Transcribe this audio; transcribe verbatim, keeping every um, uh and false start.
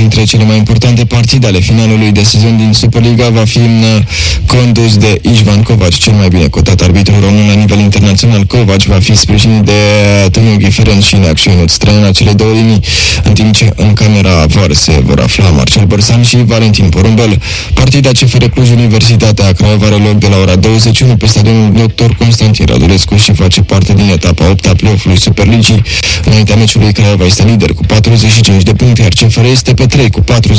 dintre cele mai importante partide ale finalului de sezon din Superliga va fi condus de Ișvan Covaci, cel mai bine cotat arbitru român la nivel internațional. Covaci va fi sprijinit de Tăniu Ferenc și Neacșu Ionut, străin la cele două linii, în timp ce în camera V A R se vor afla Marcel Bărsan și Valentin Porumbel. Partida C F R Cluj Universitatea Craiova are loc de la ora douăzeci și unu pe stadionul doctor Constantin Radulescu și face parte din etapa opt a play-off-ului Superligii. Înaintea meciului, Craiova este lider cu patruzeci și cinci de puncte, iar C F R este pe trei cu patruzeci.